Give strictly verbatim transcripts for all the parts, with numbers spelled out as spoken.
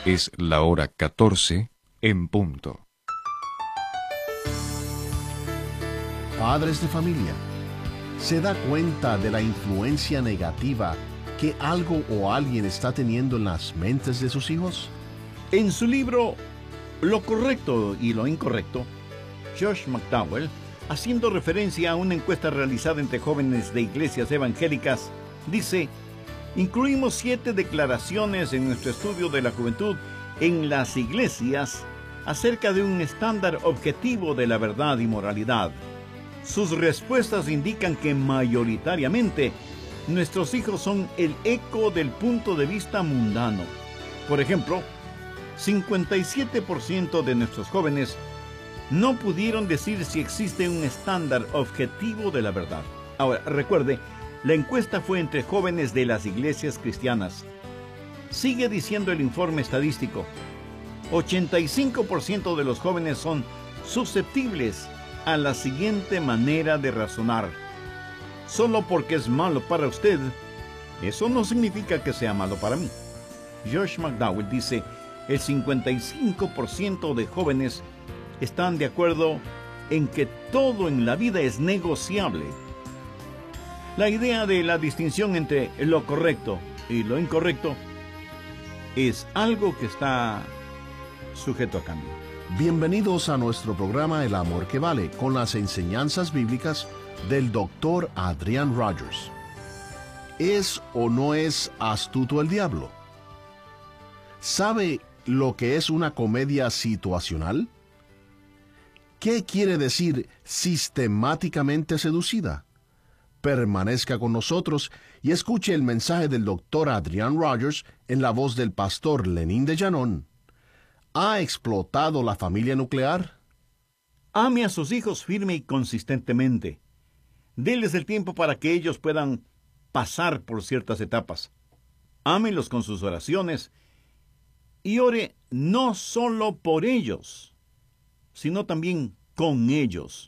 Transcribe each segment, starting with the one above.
Es la hora catorce en punto. Padres de familia, ¿se da cuenta de la influencia negativa que algo o alguien está teniendo en las mentes de sus hijos? En su libro Lo correcto y lo incorrecto, Josh McDowell, haciendo referencia a una encuesta realizada entre jóvenes de iglesias evangélicas, dice: incluimos siete declaraciones en nuestro estudio de la juventud en las iglesias acerca de un estándar objetivo de la verdad y moralidad. Sus respuestas indican que mayoritariamente nuestros hijos son el eco del punto de vista mundano. Por ejemplo, cincuenta y siete por ciento de nuestros jóvenes no pudieron decir si existe un estándar objetivo de la verdad. Ahora, recuerde, la encuesta fue entre jóvenes de las iglesias cristianas. Sigue diciendo el informe estadístico: ochenta y cinco por ciento de los jóvenes son susceptibles a la siguiente manera de razonar: solo porque es malo para usted, eso no significa que sea malo para mí. Josh McDowell dice: el cincuenta y cinco por ciento de jóvenes están de acuerdo en que todo en la vida es negociable. La idea de la distinción entre lo correcto y lo incorrecto es algo que está sujeto a cambio. Bienvenidos a nuestro programa El Amor que Vale, con las enseñanzas bíblicas del doctor Adrian Rogers. ¿Es o no es astuto el diablo? ¿Sabe lo que es una comedia situacional? ¿Qué quiere decir sistemáticamente seducida? Permanezca con nosotros y escuche el mensaje del doctor Adrian Rogers en la voz del pastor Lenín de Llanón. ¿Ha explotado la familia nuclear? Ame a sus hijos firme y consistentemente. Déles el tiempo para que ellos puedan pasar por ciertas etapas. Ámelos con sus oraciones y ore no solo por ellos, sino también con ellos.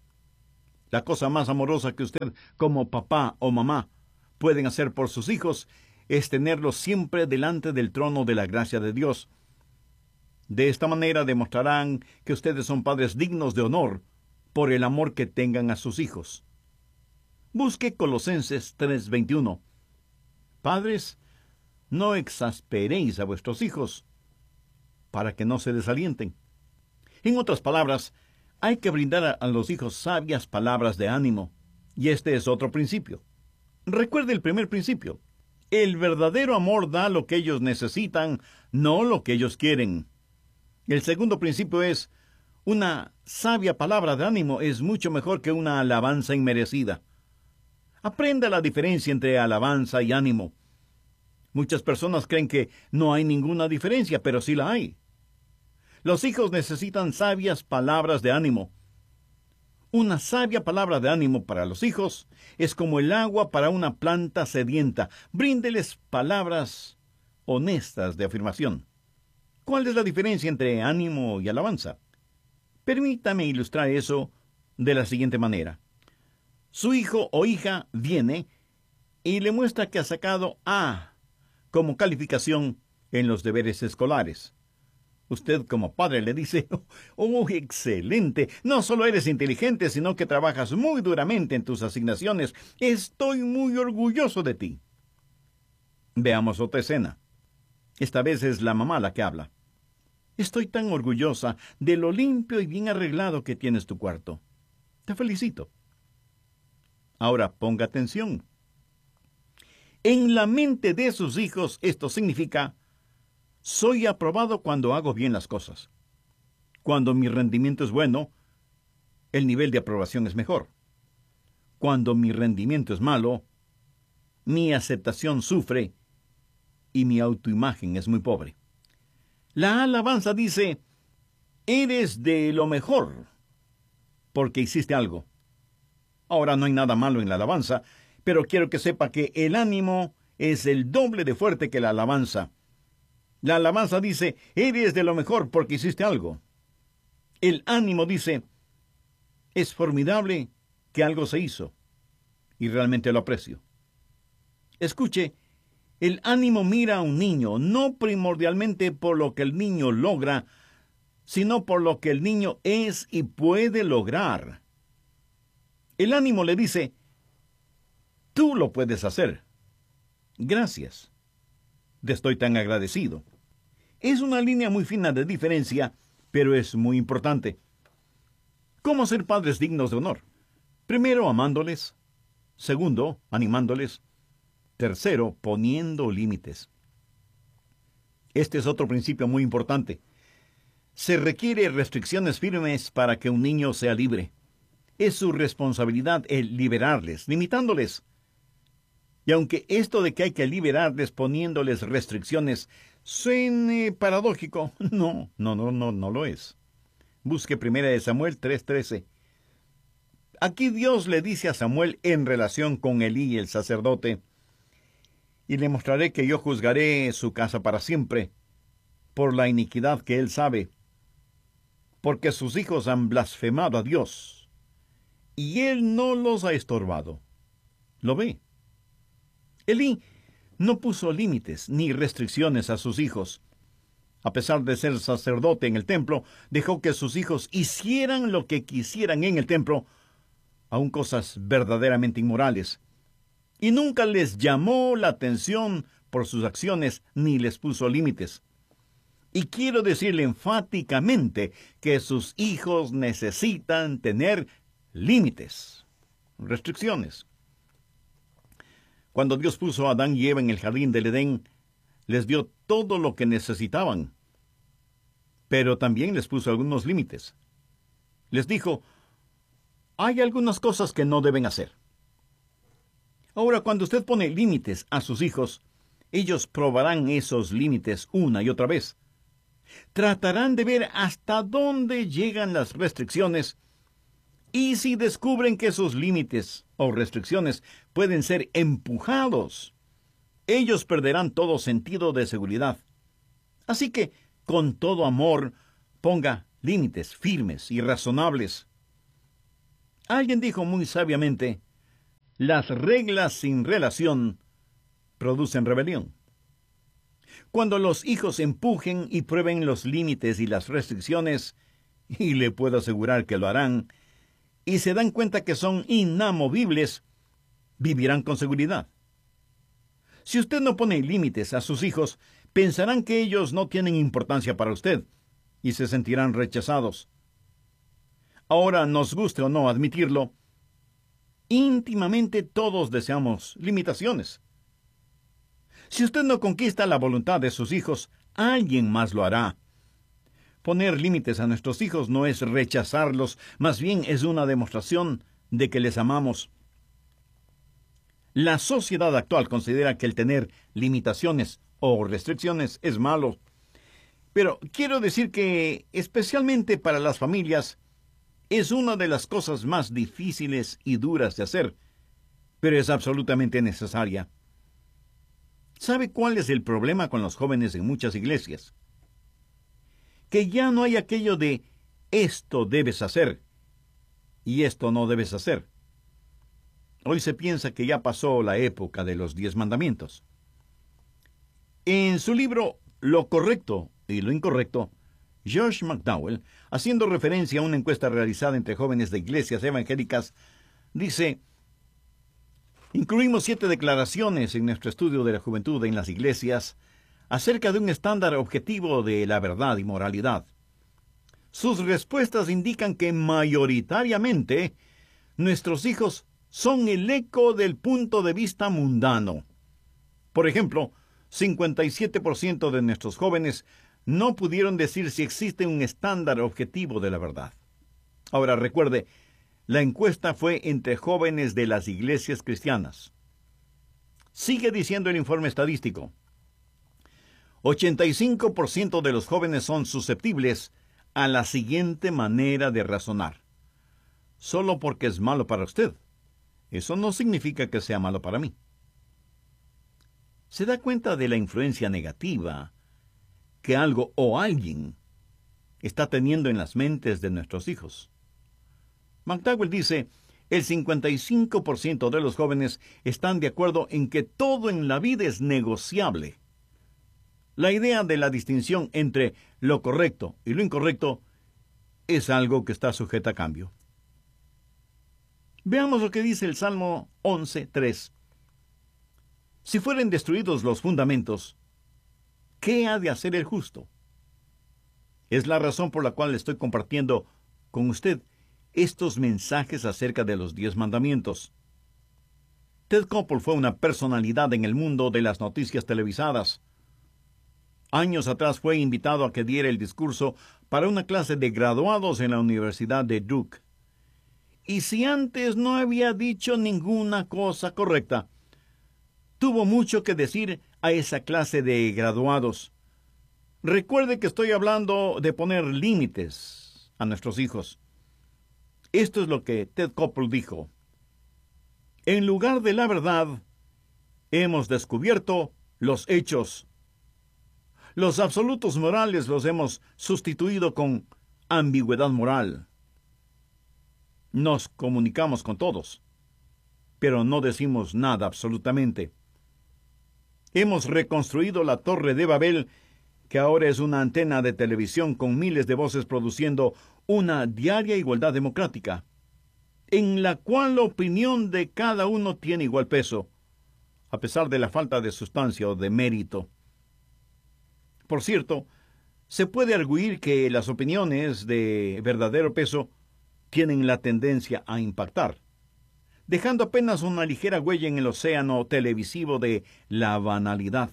La cosa más amorosa que usted, como papá o mamá, pueden hacer por sus hijos es tenerlos siempre delante del trono de la gracia de Dios. De esta manera demostrarán que ustedes son padres dignos de honor por el amor que tengan a sus hijos. Busque Colosenses tres veintiuno. Padres, no exasperéis a vuestros hijos para que no se desalienten. En otras palabras, hay que brindar a, a los hijos sabias palabras de ánimo, y este es otro principio. Recuerde el primer principio: el verdadero amor da lo que ellos necesitan, no lo que ellos quieren. El segundo principio es: una sabia palabra de ánimo es mucho mejor que una alabanza inmerecida. Aprenda la diferencia entre alabanza y ánimo. Muchas personas creen que no hay ninguna diferencia, pero sí la hay. Los hijos necesitan sabias palabras de ánimo. Una sabia palabra de ánimo para los hijos es como el agua para una planta sedienta. Bríndeles palabras honestas de afirmación. ¿Cuál es la diferencia entre ánimo y alabanza? Permítame ilustrar eso de la siguiente manera. Su hijo o hija viene y le muestra que ha sacado A como calificación en los deberes escolares. Usted como padre le dice: ¡oh, excelente! No solo eres inteligente, sino que trabajas muy duramente en tus asignaciones. Estoy muy orgulloso de ti. Veamos otra escena. Esta vez es la mamá la que habla. Estoy tan orgullosa de lo limpio y bien arreglado que tienes tu cuarto. Te felicito. Ahora ponga atención. En la mente de sus hijos esto significa: soy aprobado cuando hago bien las cosas. Cuando mi rendimiento es bueno, el nivel de aprobación es mejor. Cuando mi rendimiento es malo, mi aceptación sufre y mi autoimagen es muy pobre. La alabanza dice: eres de lo mejor porque hiciste algo. Ahora, no hay nada malo en la alabanza, pero quiero que sepa que el ánimo es el doble de fuerte que la alabanza. La alabanza dice: eres de lo mejor porque hiciste algo. El ánimo dice: es formidable que algo se hizo y realmente lo aprecio. Escuche, El ánimo mira a un niño no primordialmente por lo que el niño logra, sino por lo que el niño es y puede lograr. El ánimo le dice, tú lo puedes hacer. Gracias. Te estoy tan agradecido. Es una línea muy fina de diferencia, pero es muy importante. ¿Cómo ser padres dignos de honor? Primero, amándoles. Segundo, animándoles. Tercero, poniendo límites. Este es otro principio muy importante. Se requiere restricciones firmes para que un niño sea libre. Es su responsabilidad el liberarles, limitándoles. Y aunque esto de que hay que liberarles poniéndoles restricciones suene paradójico, no, no, no, no, no lo es. Busque primera de Samuel tres trece. Aquí Dios le dice a Samuel en relación con Elí el sacerdote, y le mostraré que yo juzgaré su casa para siempre, por la iniquidad que él sabe, porque sus hijos han blasfemado a Dios, y él no los ha estorbado. ¿Lo ve? Elí no puso límites ni restricciones a sus hijos. A pesar de ser sacerdote en el templo, dejó que sus hijos hicieran lo que quisieran en el templo, aun cosas verdaderamente inmorales. Y nunca les llamó la atención por sus acciones ni les puso límites. Y quiero decirle enfáticamente que sus hijos necesitan tener límites, restricciones. Cuando Dios puso a Adán y Eva en el jardín del Edén, les dio todo lo que necesitaban, pero también les puso algunos límites. Les dijo, hay algunas cosas que no deben hacer. Ahora, cuando usted pone límites a sus hijos, ellos probarán esos límites una y otra vez. Tratarán de ver hasta dónde llegan las restricciones, y si descubren que esos límites o restricciones pueden ser empujados, ellos perderán todo sentido de seguridad. Así que, con todo amor, ponga límites firmes y razonables. Alguien dijo muy sabiamente, las reglas sin relación producen rebelión. Cuando los hijos empujen y prueben los límites y las restricciones, y le puedo asegurar que lo harán, y se dan cuenta que son inamovibles, vivirán con seguridad. Si usted no pone límites a sus hijos, pensarán que ellos no tienen importancia para usted, y se sentirán rechazados. Ahora, nos guste o no admitirlo, íntimamente todos deseamos limitaciones. Si usted no conquista la voluntad de sus hijos, alguien más lo hará. Poner límites a nuestros hijos no es rechazarlos, más bien es una demostración de que les amamos. La sociedad actual considera que el tener limitaciones o restricciones es malo. Pero quiero decir que, especialmente para las familias, es una de las cosas más difíciles y duras de hacer, pero es absolutamente necesaria. ¿Sabe cuál es el problema con los jóvenes en muchas iglesias? Que ya no hay aquello de esto debes hacer y esto no debes hacer. Hoy se piensa que ya pasó la época de los diez mandamientos. En su libro Lo correcto y lo incorrecto, Josh McDowell, haciendo referencia a una encuesta realizada entre jóvenes de iglesias evangélicas, dice, incluimos siete declaraciones en nuestro estudio de la juventud en las iglesias acerca de un estándar objetivo de la verdad y moralidad. Sus respuestas indican que mayoritariamente nuestros hijos son el eco del punto de vista mundano. Por ejemplo, cincuenta y siete por ciento de nuestros jóvenes no pudieron decir si existe un estándar objetivo de la verdad. Ahora recuerde, la encuesta fue entre jóvenes de las iglesias cristianas. Sigue diciendo el informe estadístico. ochenta y cinco por ciento de los jóvenes son susceptibles a la siguiente manera de razonar. Solo porque es malo para usted, eso no significa que sea malo para mí. ¿Se da cuenta de la influencia negativa que algo o alguien está teniendo en las mentes de nuestros hijos? McDowell dice, el cincuenta y cinco por ciento de los jóvenes están de acuerdo en que todo en la vida es negociable. La idea de la distinción entre lo correcto y lo incorrecto es algo que está sujeta a cambio. Veamos lo que dice el Salmo once, tres. Si fueren destruidos los fundamentos, ¿qué ha de hacer el justo? Es la razón por la cual estoy compartiendo con usted estos mensajes acerca de los diez mandamientos. Ted Koppel fue una personalidad en el mundo de las noticias televisadas. Años atrás fue invitado a que diera el discurso para una clase de graduados en la Universidad de Duke. Y si antes no había dicho ninguna cosa correcta, tuvo mucho que decir a esa clase de graduados. Recuerde que estoy hablando de poner límites a nuestros hijos. Esto es lo que Ted Koppel dijo. En lugar de la verdad, hemos descubierto los hechos. Los absolutos morales los hemos sustituido con ambigüedad moral. Nos comunicamos con todos, pero no decimos nada absolutamente. Hemos reconstruido la Torre de Babel, que ahora es una antena de televisión con miles de voces produciendo una diaria igualdad democrática, en la cual la opinión de cada uno tiene igual peso, a pesar de la falta de sustancia o de mérito. Por cierto, se puede arguir que las opiniones de verdadero peso tienen la tendencia a impactar, dejando apenas una ligera huella en el océano televisivo de la banalidad.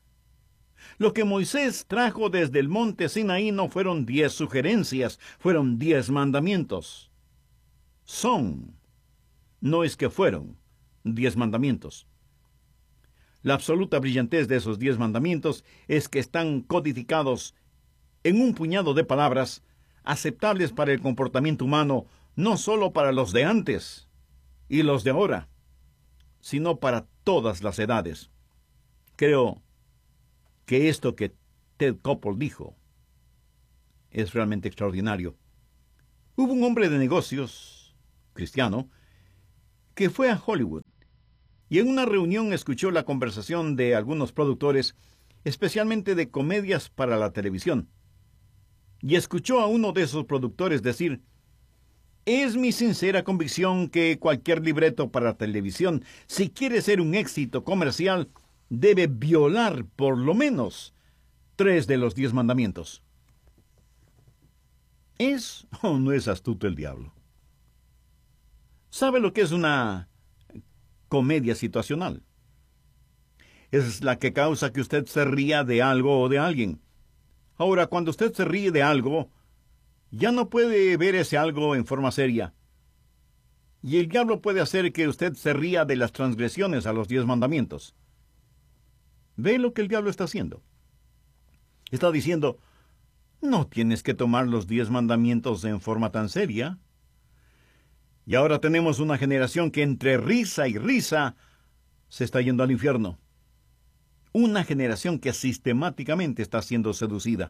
Lo que Moisés trajo desde el monte Sinaí no fueron diez sugerencias, fueron diez mandamientos. Son, no es que fueron, diez mandamientos. La absoluta brillantez de esos diez mandamientos es que están codificados en un puñado de palabras aceptables para el comportamiento humano, no solo para los de antes y los de ahora, sino para todas las edades. Creo que esto que Ted Koppel dijo es realmente extraordinario. Hubo un hombre de negocios, cristiano, que fue a Hollywood y en una reunión escuchó la conversación de algunos productores, especialmente de comedias para la televisión. Y escuchó a uno de esos productores decir: es mi sincera convicción que cualquier libreto para televisión, si quiere ser un éxito comercial, debe violar por lo menos tres de los diez mandamientos. ¿Es o no es astuto el diablo? ¿Sabe lo que es una comedia situacional? Es la que causa que usted se ría de algo o de alguien. Ahora, cuando usted se ríe de algo, ya no puede ver ese algo en forma seria. Y el diablo puede hacer que usted se ría de las transgresiones a los diez mandamientos. ¿Ve lo que el diablo está haciendo? Está diciendo: no tienes que tomar los diez mandamientos en forma tan seria. Y ahora tenemos una generación que entre risa y risa se está yendo al infierno. Una generación que sistemáticamente está siendo seducida.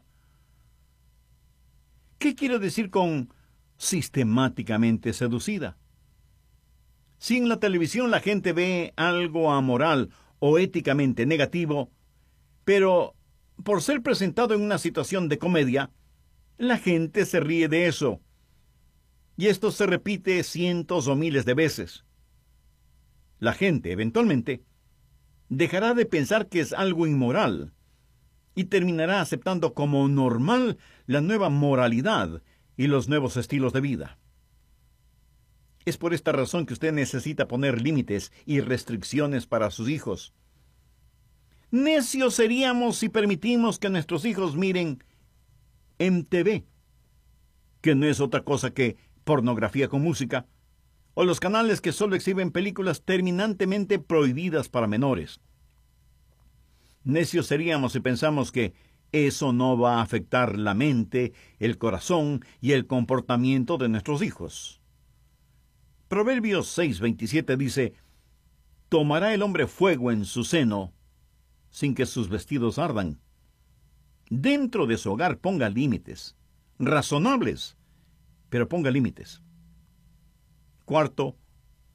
¿Qué quiere decir con sistemáticamente seducida? Si en la televisión la gente ve algo amoral o éticamente negativo, pero por ser presentado en una situación de comedia, la gente se ríe de eso. Y esto se repite cientos o miles de veces. La gente, eventualmente, dejará de pensar que es algo inmoral y terminará aceptando como normal la nueva moralidad y los nuevos estilos de vida. Es por esta razón que usted necesita poner límites y restricciones para sus hijos. Necios seríamos si permitimos que nuestros hijos miren M T V, que no es otra cosa que pornografía con música, o los canales que solo exhiben películas terminantemente prohibidas para menores. Necios seríamos si pensamos que eso no va a afectar la mente, el corazón y el comportamiento de nuestros hijos. Proverbios seis veintisiete dice: tomará el hombre fuego en su seno, sin que sus vestidos ardan. Dentro de su hogar ponga límites, razonables, pero ponga límites. Cuarto,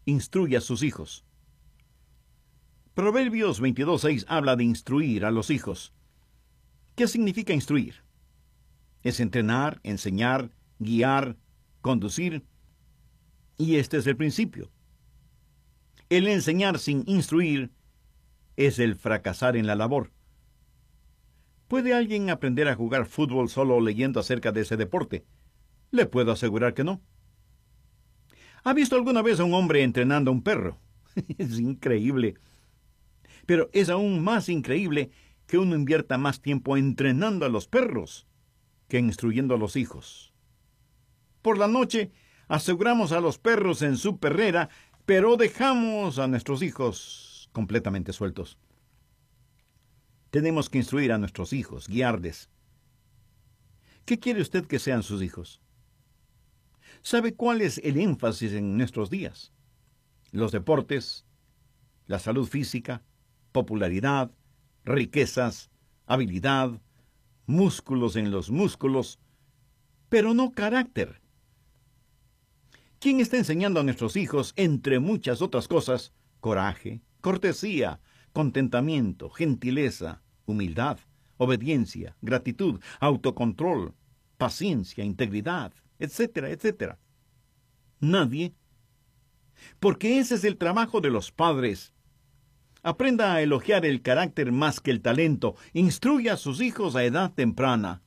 instruye a sus hijos. Proverbios veintidós seis habla de instruir a los hijos. ¿Qué significa instruir? Es entrenar, enseñar, guiar, conducir. Y este es el principio. El enseñar sin instruir es el fracasar en la labor. ¿Puede alguien aprender a jugar fútbol solo leyendo acerca de ese deporte? Le puedo asegurar que no. ¿Ha visto alguna vez a un hombre entrenando a un perro? Es increíble. Pero es aún más increíble que uno invierta más tiempo entrenando a los perros que instruyendo a los hijos. Por la noche aseguramos a los perros en su perrera, pero dejamos a nuestros hijos completamente sueltos. Tenemos que instruir a nuestros hijos, guiarles. ¿Qué quiere usted que sean sus hijos? ¿Sabe cuál es el énfasis en nuestros días? Los deportes, la salud física, popularidad, riquezas, habilidad, músculos en los músculos, pero no carácter. ¿Quién está enseñando a nuestros hijos, entre muchas otras cosas, coraje, cortesía, contentamiento, gentileza, humildad, obediencia, gratitud, autocontrol, paciencia, integridad, etcétera, etcétera? Nadie. Porque ese es el trabajo de los padres. Aprenda a elogiar el carácter más que el talento. Instruya a sus hijos a edad temprana.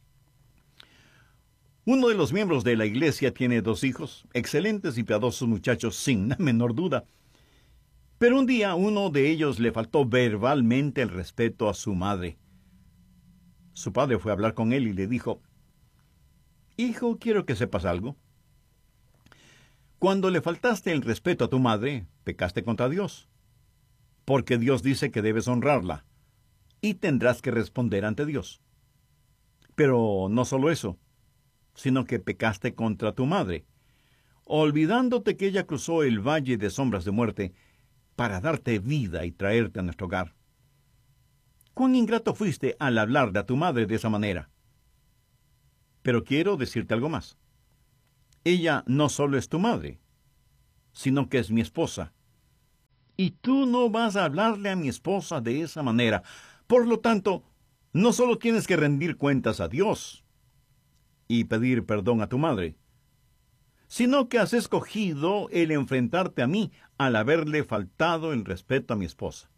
Uno de los miembros de la iglesia tiene dos hijos, excelentes y piadosos muchachos, sin la menor duda. Pero un día uno de ellos le faltó verbalmente el respeto a su madre. Su padre fue a hablar con él y le dijo: «Hijo, quiero que sepas algo. Cuando le faltaste el respeto a tu madre, pecaste contra Dios. Porque Dios dice que debes honrarla, y tendrás que responder ante Dios. Pero no solo eso, sino que pecaste contra tu madre, olvidándote que ella cruzó el valle de sombras de muerte para darte vida y traerte a nuestro hogar. Cuán ingrato fuiste al hablar de tu madre de esa manera. Pero quiero decirte algo más. Ella no solo es tu madre, sino que es mi esposa. Y tú no vas a hablarle a mi esposa de esa manera. Por lo tanto, no solo tienes que rendir cuentas a Dios y pedir perdón a tu madre, sino que has escogido el enfrentarte a mí al haberle faltado el respeto a mi esposa».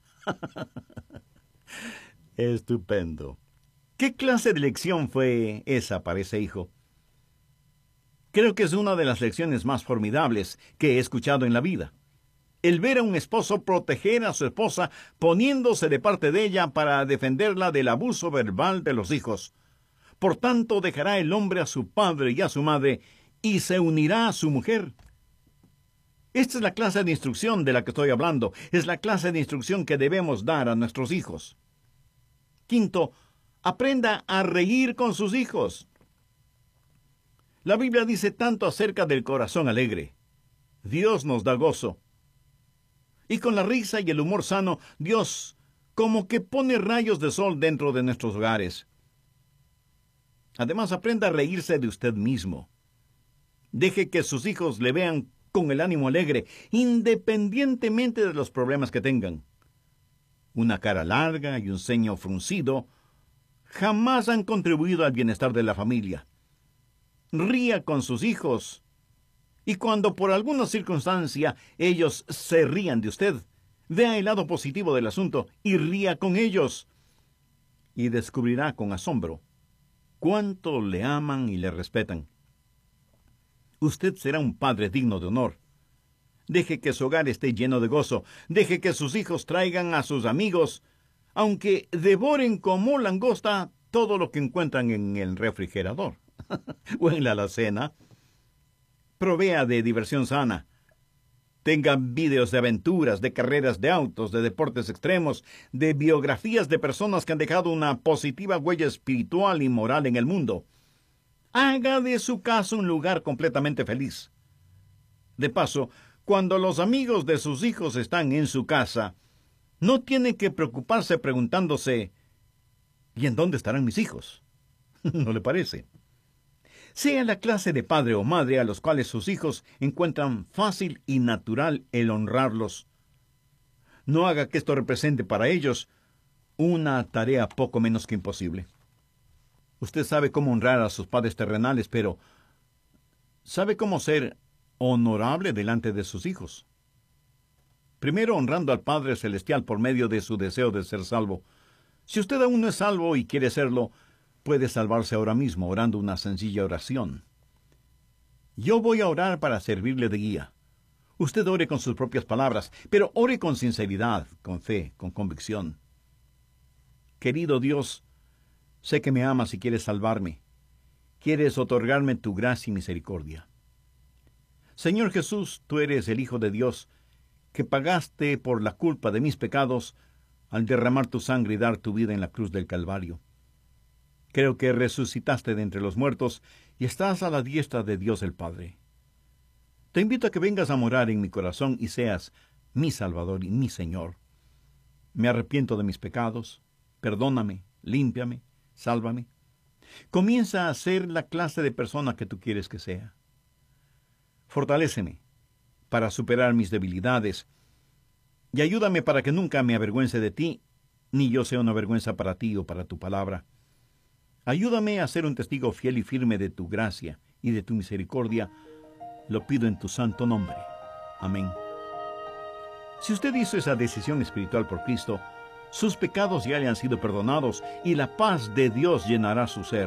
Estupendo. ¿Qué clase de lección fue esa para ese hijo? Creo que es una de las lecciones más formidables que he escuchado en la vida. El ver a un esposo proteger a su esposa poniéndose de parte de ella para defenderla del abuso verbal de los hijos. Por tanto, dejará el hombre a su padre y a su madre y se unirá a su mujer. Esta es la clase de instrucción de la que estoy hablando. Es la clase de instrucción que debemos dar a nuestros hijos. Quinto, aprenda a reír con sus hijos. La Biblia dice tanto acerca del corazón alegre. Dios nos da gozo. Y con la risa y el humor sano, Dios como que pone rayos de sol dentro de nuestros hogares. Además, aprenda a reírse de usted mismo. Deje que sus hijos le vean con el ánimo alegre, independientemente de los problemas que tengan. Una cara larga y un ceño fruncido jamás han contribuido al bienestar de la familia. Ría con sus hijos. Y cuando por alguna circunstancia ellos se rían de usted, vea el lado positivo del asunto y ría con ellos. Y descubrirá con asombro cuánto le aman y le respetan. Usted será un padre digno de honor. Deje que su hogar esté lleno de gozo. Deje que sus hijos traigan a sus amigos, aunque devoren como langosta todo lo que encuentran en el refrigerador o en la alacena. Provea de diversión sana. Tenga vídeos de aventuras, de carreras de autos, de deportes extremos, de biografías de personas que han dejado una positiva huella espiritual y moral en el mundo. Haga de su casa un lugar completamente feliz. De paso, cuando los amigos de sus hijos están en su casa, no tiene que preocuparse preguntándose: ¿y en dónde estarán mis hijos? ¿No le parece? Sea la clase de padre o madre a los cuales sus hijos encuentran fácil y natural el honrarlos. No haga que esto represente para ellos una tarea poco menos que imposible. Usted sabe cómo honrar a sus padres terrenales, pero ¿sabe cómo ser honorable delante de sus hijos? Primero, honrando al Padre Celestial por medio de su deseo de ser salvo. Si usted aún no es salvo y quiere serlo, puede salvarse ahora mismo orando una sencilla oración. Yo voy a orar para servirle de guía. Usted ore con sus propias palabras, pero ore con sinceridad, con fe, con convicción. Querido Dios, sé que me amas y quieres salvarme. Quieres otorgarme tu gracia y misericordia. Señor Jesús, tú eres el Hijo de Dios, que pagaste por la culpa de mis pecados al derramar tu sangre y dar tu vida en la cruz del Calvario. Creo que resucitaste de entre los muertos y estás a la diestra de Dios el Padre. Te invito a que vengas a morar en mi corazón y seas mi Salvador y mi Señor. Me arrepiento de mis pecados, perdóname, límpiame, sálvame. Comienza a ser la clase de persona que tú quieres que sea. Fortaléceme para superar mis debilidades y ayúdame para que nunca me avergüence de ti, ni yo sea una vergüenza para ti o para tu palabra. Ayúdame a ser un testigo fiel y firme de tu gracia y de tu misericordia. Lo pido en tu santo nombre. Amén. Si usted hizo esa decisión espiritual por Cristo, sus pecados ya le han sido perdonados y la paz de Dios llenará su ser.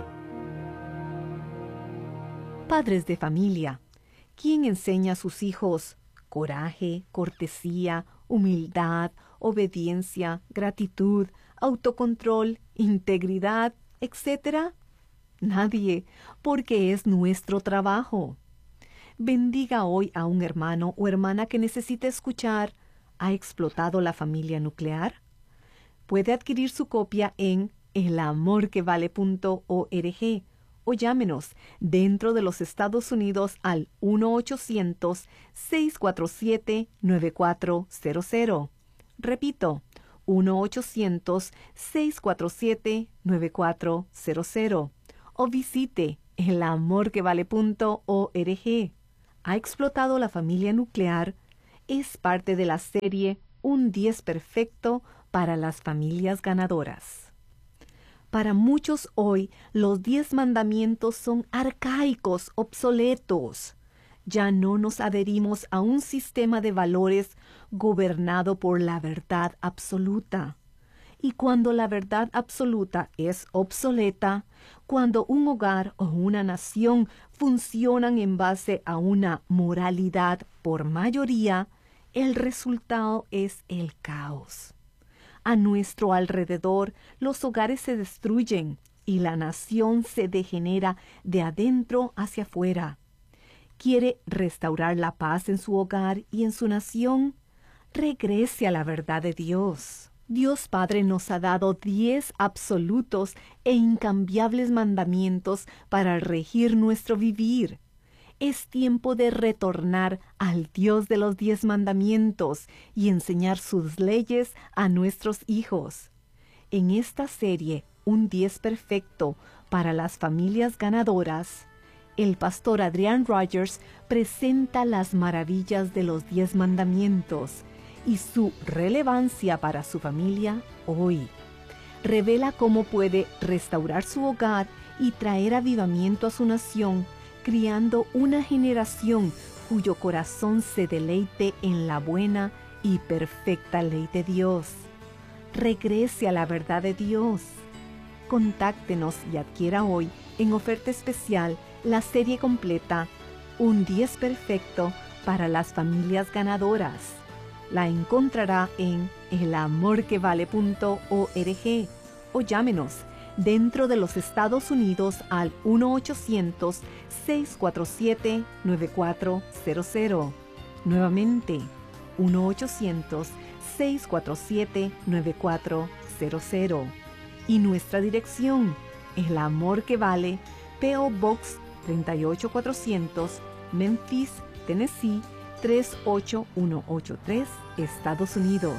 Padres de familia, ¿quién enseña a sus hijos coraje, cortesía, humildad, obediencia, gratitud, autocontrol, integridad, etcétera? Nadie, porque es nuestro trabajo. Bendiga hoy a un hermano o hermana que necesite escuchar ¿Ha explotado la familia nuclear? Puede adquirir su copia en el amor que vale punto org o llámenos dentro de los Estados Unidos al uno ochocientos, seis cuatro siete, nueve cuatro cero cero. Repito, uno ochocientos, seis cuatro siete, nueve cuatro cero cero. O visite el amor que vale punto org. ¿Ha explotado la familia nuclear? Es parte de la serie Un diez perfecto para las familias ganadoras. Para muchos hoy, los diez mandamientos son arcaicos, obsoletos. Ya no nos adherimos a un sistema de valores gobernado por la verdad absoluta. Y cuando la verdad absoluta es obsoleta, cuando un hogar o una nación funcionan en base a una moralidad por mayoría, el resultado es el caos. A nuestro alrededor, los hogares se destruyen y la nación se degenera de adentro hacia afuera. ¿Quiere restaurar la paz en su hogar y en su nación? Regrese a la verdad de Dios. Dios Padre nos ha dado diez absolutos e incambiables mandamientos para regir nuestro vivir. Es tiempo de retornar al Dios de los diez mandamientos y enseñar sus leyes a nuestros hijos. En esta serie, Un diez perfecto para las familias ganadoras, el pastor Adrian Rogers presenta las maravillas de los diez mandamientos y su relevancia para su familia hoy. Revela cómo puede restaurar su hogar y traer avivamiento a su nación, criando una generación cuyo corazón se deleite en la buena y perfecta ley de Dios. Regrese a la verdad de Dios. Contáctenos y adquiera hoy en oferta especial la serie completa Un diez perfecto para las familias ganadoras. La encontrará en el amor que vale punto org o llámenos dentro de los Estados Unidos al uno ochocientos, seis cuatro siete, nueve cuatro cero cero. Nuevamente, uno ochocientos, seis cuatro siete, nueve cuatro cero cero. Y nuestra dirección, El Amor que Vale, P O Box treinta y ocho cuatrocientos, Memphis, Tennessee tres ocho uno ocho tres, Estados Unidos.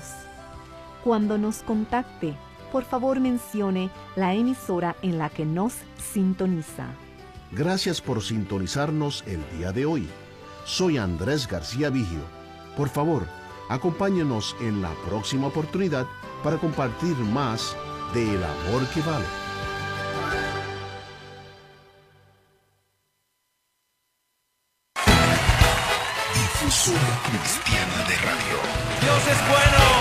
Cuando nos contacte, por favor mencione la emisora en la que nos sintoniza. Gracias por sintonizarnos el día de hoy. Soy Andrés García Vigio. Por favor, acompáñenos en la próxima oportunidad para compartir más de El Amor que Vale. Difusora Cristiana de Radio. Dios es bueno.